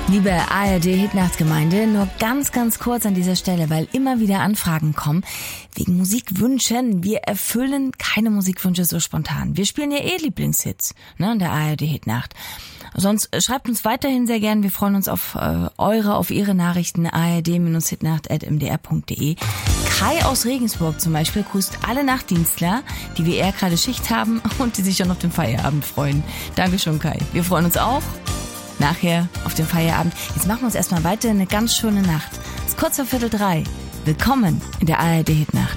Liebe ARD-Hitnachtsgemeinde, nur ganz kurz an dieser Stelle, weil immer wieder Anfragen kommen wegen Musikwünschen. Wir erfüllen keine Musikwünsche so spontan. Wir spielen ja Lieblingshits, ne, in der ARD-Hitnacht. Sonst schreibt uns weiterhin sehr gern. Wir freuen uns auf Ihre Nachrichten, ard-hitnacht@mdr.de. Kai aus Regensburg zum Beispiel grüßt alle Nachtdienstler, die wie er gerade Schicht haben und die sich schon auf den Feierabend freuen. Dankeschön, Kai. Wir freuen uns auch nachher auf den Feierabend. Jetzt machen wir uns erstmal weiter eine ganz schöne Nacht. Es ist kurz vor 2:45. Willkommen in der ARD-Hitnacht.